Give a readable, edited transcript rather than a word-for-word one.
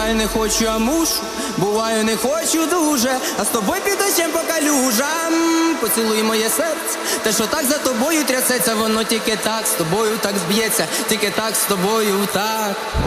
Буває не хочу, а мушу, буваю не хочу дуже, а з тобою під дощем по калюжам. Поцілуй моє серце, те, що так за тобою трясеться, воно тільки так з тобою так зб'ється, тільки так з тобою так.